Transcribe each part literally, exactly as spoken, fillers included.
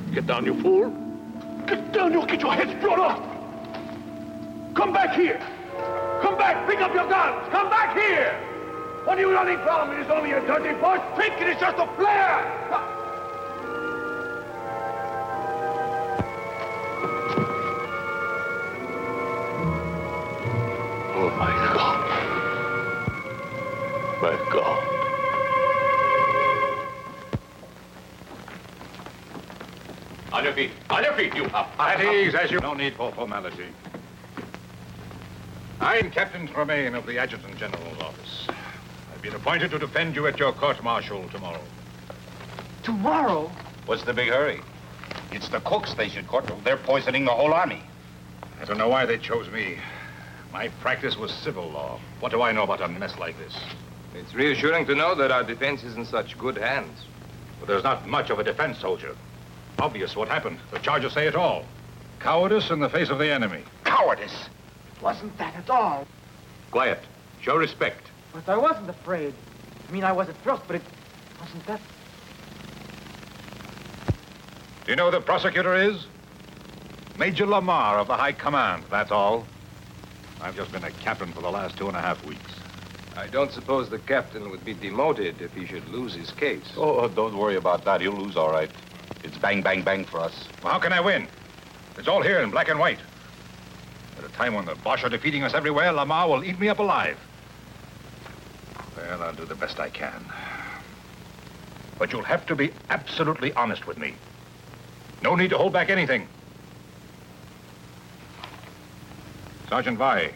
Get down, you fool. Get down, you'll get your heads blown off. Come back here. Come back, pick up your guns. Come back here. What are you running from? It is only a dirty bush. Think it is just a flare. Oh, my God. My God. On your feet. On your feet, you up. At ease, as you... No need for formality. I'm Captain Tremaine of the Adjutant General's office. I've been appointed to defend you at your court-martial tomorrow. Tomorrow? What's the big hurry? It's the cooks they should court. They're poisoning the whole army. I don't know why they chose me. My practice was civil law. What do I know about a mess like this? It's reassuring to know that our defense is in such good hands. But there's not much of a defense, soldier. Obvious what happened. The charges say it all. Cowardice in the face of the enemy. Cowardice? It wasn't that at all. Quiet. Show respect. But I wasn't afraid. I mean, I was at first, but it wasn't that. Do you know who the prosecutor is? Major Lamar of the High Command, that's all. I've just been a captain for the last two and a half weeks. I don't suppose the captain would be demoted if he should lose his case. Oh, don't worry about that. He'll lose all right. It's bang, bang, bang for us. Well, how can I win? It's all here in black and white. At a time when the Boche are defeating us everywhere, Lamar will eat me up alive. Well, I'll do the best I can. But you'll have to be absolutely honest with me. No need to hold back anything. Sergeant Vai,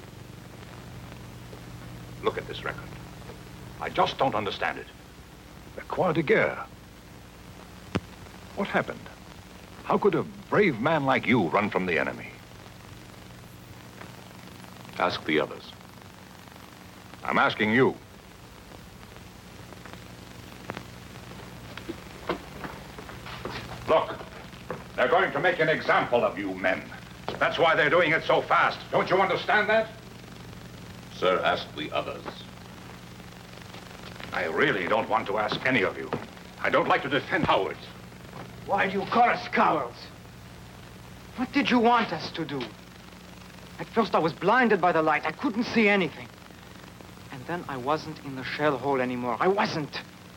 look at this record. I just don't understand it. The Croix de Guerre. What happened? How could a brave man like you run from the enemy? Ask the others. I'm asking you. Look, they're going to make an example of you men. That's why they're doing it so fast. Don't you understand that? Sir, ask the others. I really don't want to ask any of you. I don't like to defend cowards. Why do you call us cowards? What did you want us to do? At first I was blinded by the light. I couldn't see anything. And then I wasn't in the shell hole anymore. I wasn't.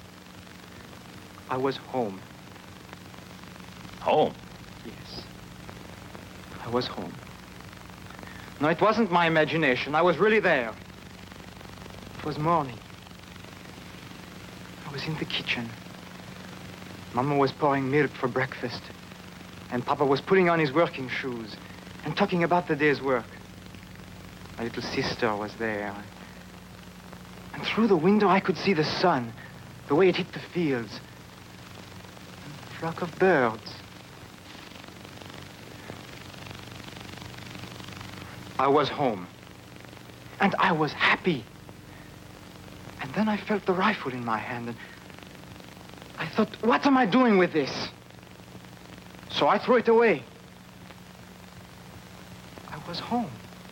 I was home. Home? Yes. I was home. No, it wasn't my imagination. I was really there. It was morning. I was in the kitchen. Mama was pouring milk for breakfast. And Papa was putting on his working shoes and talking about the day's work. My little sister was there. And through the window, I could see the sun, the way it hit the fields. And a flock of birds. I was home. And I was happy. And then I felt the rifle in my hand, and I thought, what am I doing with this? So I threw it away. I was home.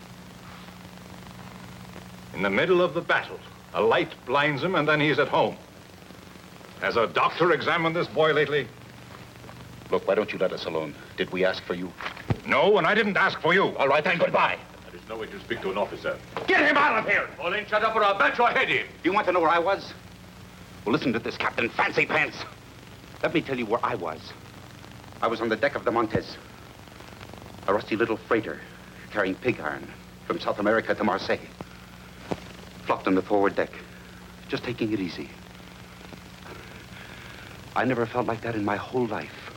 In the middle of the battle, a light blinds him, and then he's at home. Has a doctor examined this boy lately? Look, why don't you let us alone? Did we ask for you? No, and I didn't ask for you. All right, then, goodbye. There is no way to speak to an officer. Get him out of here! Pauline, shut up or I'll bat your head in. You want to know where I was? Well, listen to this, Captain Fancy Pants. Let me tell you where I was. I was on the deck of the Montez, a rusty little freighter carrying pig iron from South America to Marseille. Flopped on the forward deck, just taking it easy. I never felt like that in my whole life.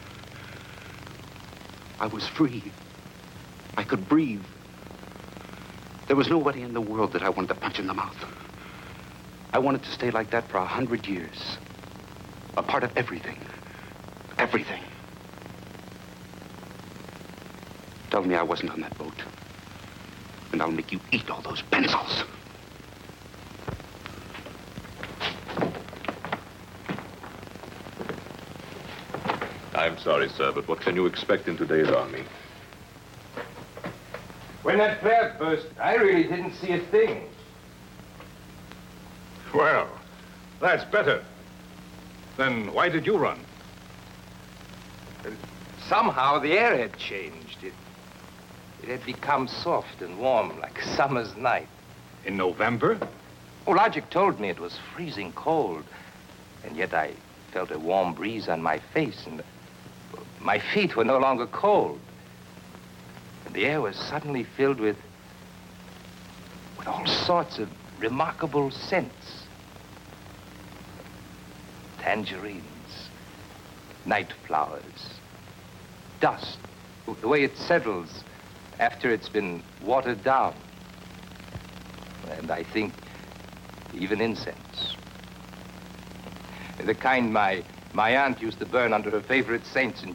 I was free. I could breathe. There was nobody in the world that I wanted to punch in the mouth. I wanted to stay like that for a hundred years. A part of everything. Everything. Tell me I wasn't on that boat, and I'll make you eat all those pencils. I'm sorry, sir, but what can you expect in today's army? When that flare burst, I really didn't see a thing. Well, that's better. Then why did you run? Somehow the air had changed. It, it had become soft and warm like a summer's night. In November? Oh, Logic told me it was freezing cold. And yet I felt a warm breeze on my face, and my feet were no longer cold. And the air was suddenly filled with, with all sorts of remarkable scents. Tangerines, night flowers, dust, the way it settles after it's been watered down. And I think even incense. The kind my, my aunt used to burn under her favorite saints in